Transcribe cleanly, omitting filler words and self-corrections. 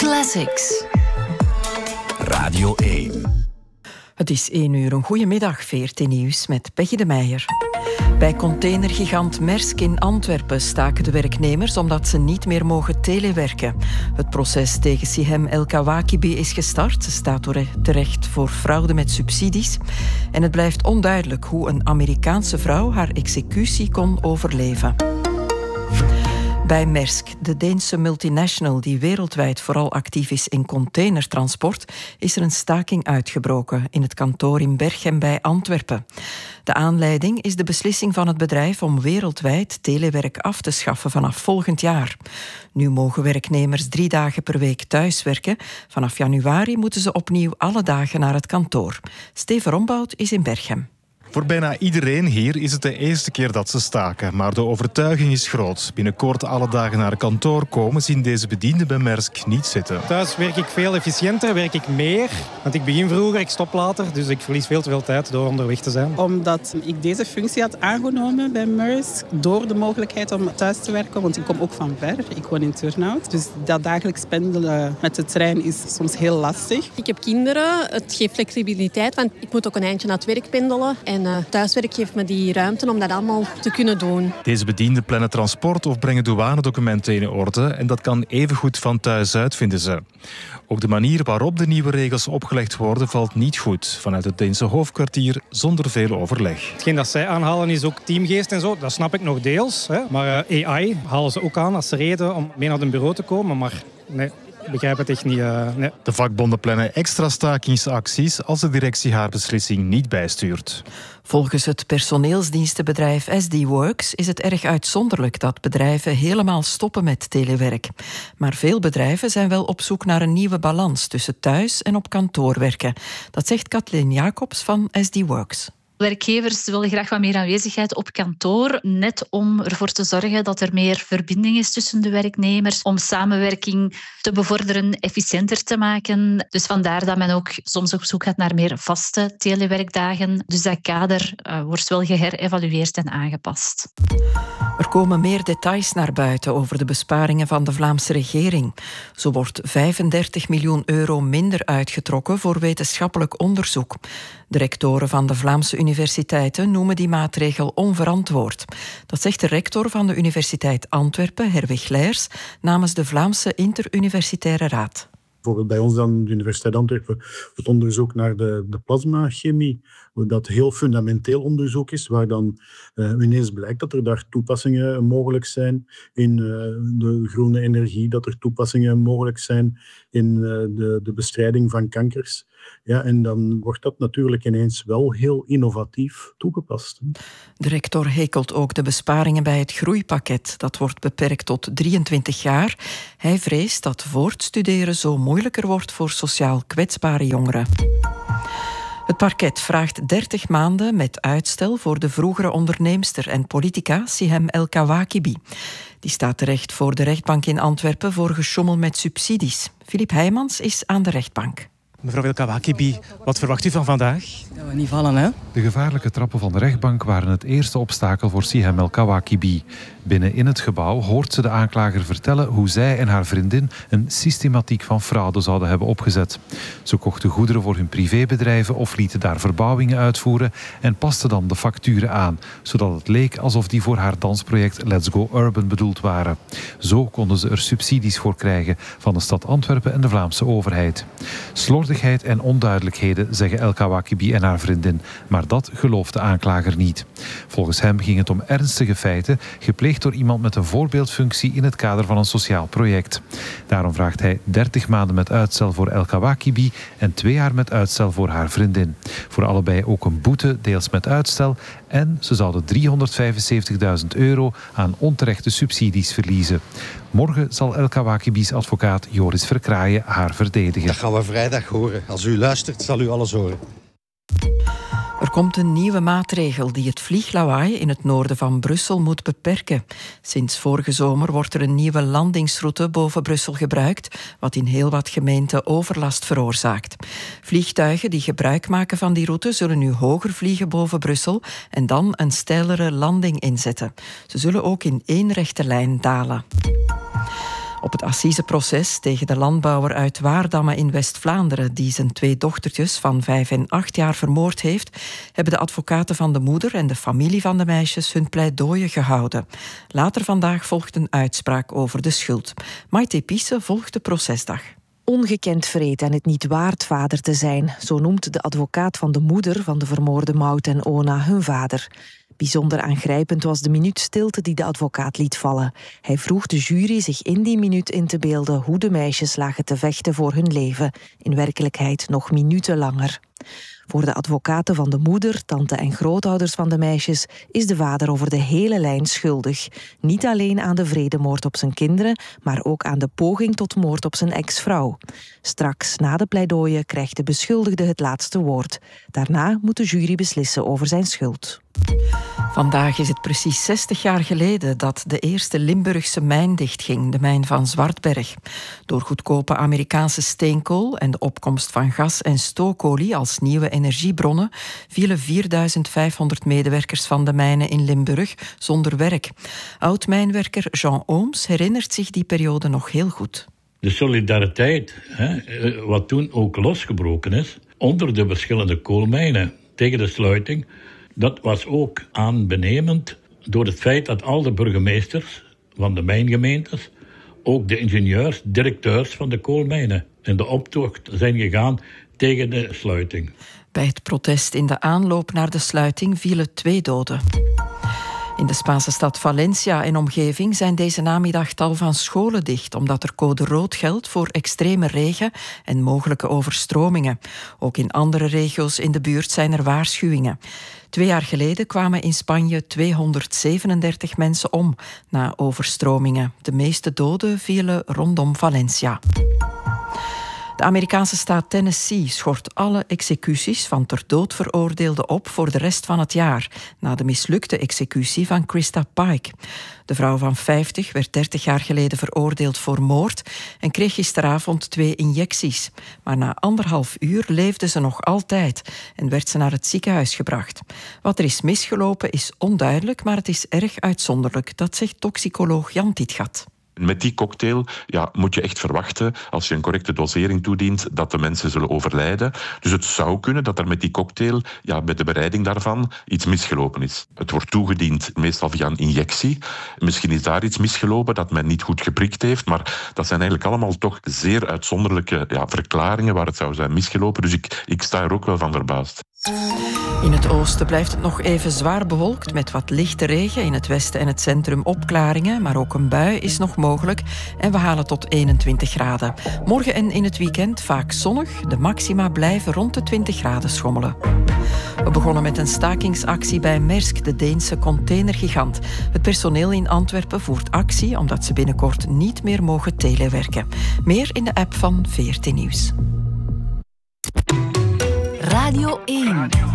Classics. Radio 1. Het is 1 uur. Een goedemiddag, VRT Nieuws met Peggy de Meijer. Bij containergigant Maersk in Antwerpen staken de werknemers omdat ze niet meer mogen telewerken. Het proces tegen Sihem El Kawakibi is gestart. Ze staat terecht voor fraude met subsidies. En het blijft onduidelijk hoe een Amerikaanse vrouw haar executie kon overleven. Bij Maersk, de Deense multinational die wereldwijd vooral actief is in containertransport, is er een staking uitgebroken in het kantoor in Berchem bij Antwerpen. De aanleiding is de beslissing van het bedrijf om wereldwijd telewerk af te schaffen vanaf volgend jaar. Nu mogen werknemers 3 dagen per week thuiswerken. Vanaf januari moeten ze opnieuw alle dagen naar het kantoor. Steven Rombout is in Berchem. Voor bijna iedereen hier is het de eerste keer dat ze staken, maar de overtuiging is groot. Binnenkort alle dagen naar kantoor komen zien deze bedienden bij Maersk niet zitten. Thuis werk ik veel efficiënter, werk ik meer. Want ik begin vroeger, ik stop later, dus ik verlies veel te veel tijd door onderweg te zijn. Omdat ik deze functie had aangenomen bij Maersk, door de mogelijkheid om thuis te werken, want ik kom ook van ver, ik woon in Turnhout. Dus dat dagelijks pendelen met de trein is soms heel lastig. Ik heb kinderen, het geeft flexibiliteit, want ik moet ook een eindje naar het werk pendelen. En thuiswerk geeft me die ruimte om dat allemaal te kunnen doen. Deze bedienden plannen transport of brengen douanedocumenten in orde en dat kan evengoed van thuis uit, vinden ze. Ook de manier waarop de nieuwe regels opgelegd worden valt niet goed. Vanuit het Deense hoofdkwartier zonder veel overleg. Hetgeen dat zij aanhalen is ook teamgeest en zo, dat snap ik nog deels. Hè. Maar AI halen ze ook aan als reden om mee naar een bureau te komen, maar nee. Ik begrijp het echt niet. Nee. De vakbonden plannen extra stakingsacties als de directie haar beslissing niet bijstuurt. Volgens het personeelsdienstenbedrijf SD Works is het erg uitzonderlijk dat bedrijven helemaal stoppen met telewerk. Maar veel bedrijven zijn wel op zoek naar een nieuwe balans tussen thuis en op kantoor werken. Dat zegt Kathleen Jacobs van SD Works. Werkgevers willen graag wat meer aanwezigheid op kantoor, net om ervoor te zorgen dat er meer verbinding is tussen de werknemers, om samenwerking te bevorderen, efficiënter te maken. Dus vandaar dat men ook soms op zoek gaat naar meer vaste telewerkdagen. Dus dat kader wordt wel geherevalueerd en aangepast. Er komen meer details naar buiten over de besparingen van de Vlaamse regering. Zo wordt 35 miljoen euro minder uitgetrokken voor wetenschappelijk onderzoek. De rectoren van de Vlaamse universiteiten noemen die maatregel onverantwoord. Dat zegt de rector van de Universiteit Antwerpen, Herwig Leijers, namens de Vlaamse Interuniversitaire Raad. Bijvoorbeeld bij ons dan, de Universiteit Antwerpen, het onderzoek naar de plasmachemie, dat heel fundamenteel onderzoek is, waar dan ineens blijkt dat er daar toepassingen mogelijk zijn in de groene energie, dat er toepassingen mogelijk zijn in de bestrijding van kankers. Ja, en dan wordt dat natuurlijk ineens wel heel innovatief toegepast. De rector hekelt ook de besparingen bij het groeipakket. Dat wordt beperkt tot 23 jaar. Hij vreest dat voortstuderen zo moeilijker wordt voor sociaal kwetsbare jongeren. Het parket vraagt 30 maanden met uitstel voor de vroegere onderneemster en politica Sihem El Kawakibi. Die staat terecht voor de rechtbank in Antwerpen voor gesjoemel met subsidies. Filip Heijmans is aan de rechtbank. Mevrouw El Kawakibi, wat verwacht u van vandaag? Dat we niet vallen, hè? De gevaarlijke trappen van de rechtbank waren het eerste obstakel voor Sihem El Kawakibi. Binnen in het gebouw hoort ze de aanklager vertellen hoe zij en haar vriendin een systematiek van fraude zouden hebben opgezet. Ze kochten goederen voor hun privébedrijven of lieten daar verbouwingen uitvoeren en pasten dan de facturen aan, zodat het leek alsof die voor haar dansproject Let's Go Urban bedoeld waren. Zo konden ze er subsidies voor krijgen van de stad Antwerpen en de Vlaamse overheid. Slordigheid en onduidelijkheden, zeggen El Kawakibi en haar vriendin, maar dat gelooft de aanklager niet. Volgens hem ging het om ernstige feiten, gepleegd door iemand met een voorbeeldfunctie in het kader van een sociaal project. Daarom vraagt hij 30 maanden met uitstel voor El Kawakibi en 2 jaar met uitstel voor haar vriendin. Voor allebei ook een boete, deels met uitstel, en ze zouden 375.000 euro aan onterechte subsidies verliezen. Morgen zal El Kawakibi's advocaat Joris Verkraaien haar verdedigen. Dat gaan we vrijdag horen. Als u luistert, zal u alles horen. Er komt een nieuwe maatregel die het vlieglawaai in het noorden van Brussel moet beperken. Sinds vorige zomer wordt er een nieuwe landingsroute boven Brussel gebruikt, wat in heel wat gemeenten overlast veroorzaakt. Vliegtuigen die gebruik maken van die route zullen nu hoger vliegen boven Brussel en dan een steilere landing inzetten. Ze zullen ook in één rechte lijn dalen. Op het assiseproces tegen de landbouwer uit Waardamme in West-Vlaanderen, die zijn 2 dochtertjes van 5 en 8 jaar vermoord heeft, hebben de advocaten van de moeder en de familie van de meisjes hun pleidooien gehouden. Later vandaag volgt een uitspraak over de schuld. Maite Piesse volgt de procesdag. Ongekend wreed en het niet waard vader te zijn, zo noemt de advocaat van de moeder van de vermoorde Maud en Ona hun vader. Bijzonder aangrijpend was de minuut stilte die de advocaat liet vallen. Hij vroeg de jury zich in die minuut in te beelden hoe de meisjes lagen te vechten voor hun leven. In werkelijkheid nog minuten langer. Voor de advocaten van de moeder, tante en grootouders van de meisjes is de vader over de hele lijn schuldig. Niet alleen aan de vredemoord op zijn kinderen, maar ook aan de poging tot moord op zijn ex-vrouw. Straks, na de pleidooien, krijgt de beschuldigde het laatste woord. Daarna moet de jury beslissen over zijn schuld. Vandaag is het precies 60 jaar geleden dat de eerste Limburgse mijn dichtging, de mijn van Zwartberg. Door goedkope Amerikaanse steenkool en de opkomst van gas en stookolie als nieuwe energiebronnen vielen 4500 medewerkers van de mijnen in Limburg zonder werk. Oud-mijnwerker Jean Ooms herinnert zich die periode nog heel goed. De solidariteit, wat toen ook losgebroken is, onder de verschillende koolmijnen tegen de sluiting, dat was ook aanbenemend door het feit dat al de burgemeesters van de mijngemeentes, ook de ingenieurs, directeurs van de koolmijnen, in de optocht zijn gegaan tegen de sluiting. Bij het protest in de aanloop naar de sluiting vielen 2 doden. In de Spaanse stad Valencia en omgeving zijn deze namiddag tal van scholen dicht, omdat er code rood geldt voor extreme regen en mogelijke overstromingen. Ook in andere regio's in de buurt zijn er waarschuwingen. 2 jaar geleden kwamen in Spanje 237 mensen om na overstromingen. De meeste doden vielen rondom Valencia. De Amerikaanse staat Tennessee schort alle executies van ter dood veroordeelden op voor de rest van het jaar, na de mislukte executie van Krista Pike. De vrouw van 50 werd 30 jaar geleden veroordeeld voor moord en kreeg gisteravond 2 injecties. Maar na 1,5 uur leefde ze nog altijd en werd ze naar het ziekenhuis gebracht. Wat er is misgelopen is onduidelijk, maar het is erg uitzonderlijk, dat zegt toxicoloog Jan Tietgat. Met die cocktail moet je echt verwachten, als je een correcte dosering toedient, dat de mensen zullen overlijden. Dus het zou kunnen dat er met die cocktail, met de bereiding daarvan, iets misgelopen is. Het wordt toegediend meestal via een injectie. Misschien is daar iets misgelopen dat men niet goed geprikt heeft, maar dat zijn eigenlijk allemaal toch zeer uitzonderlijke verklaringen waar het zou zijn misgelopen. Dus ik sta er ook wel van verbaasd. In het oosten blijft het nog even zwaar bewolkt met wat lichte regen. In het westen en het centrum opklaringen, maar ook een bui is nog mogelijk. En we halen tot 21 graden. Morgen en in het weekend vaak zonnig. De maxima blijven rond de 20 graden schommelen. We begonnen met een stakingsactie bij Maersk, de Deense containergigant. Het personeel in Antwerpen voert actie omdat ze binnenkort niet meer mogen telewerken. Meer in de app van VRT Nieuws. Radio 1.